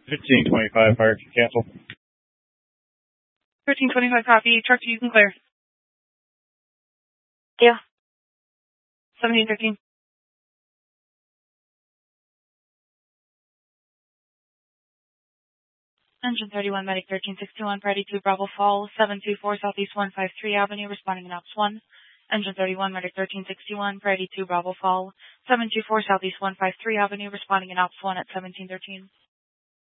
1525, fire cancel. 1325 copy. Truck, you can clear. Yeah. 1713. Engine 31, Medic 1361, priority 2, Bravo Fall, 724 Southeast 153 Avenue, responding in Ops 1. Engine 31, Medic 1361, priority 2, Bravo Fall, 724 Southeast 153 Avenue, responding in Ops 1 at 1713.